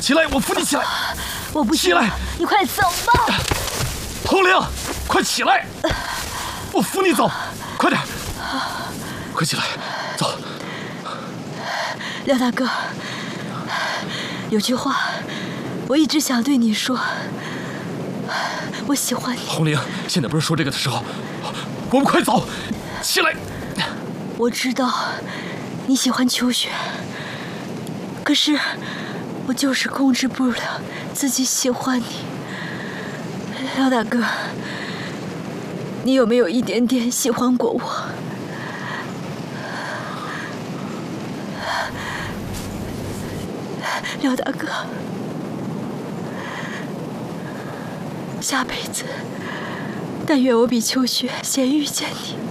起来，我扶你起来。 我不起来， 你快走吧。 统领，快起来，我扶你走，快点，快起来，走。 廖大哥，有句话我一直想对你说，我喜欢你。 统领，现在不是说这个的时候，我们快走，起来。 我知道你喜欢秋雪，可是我就是控制不了自己喜欢你。廖大哥，你有没有一点点喜欢过我？廖大哥，下辈子但愿我比秋雪先遇见你。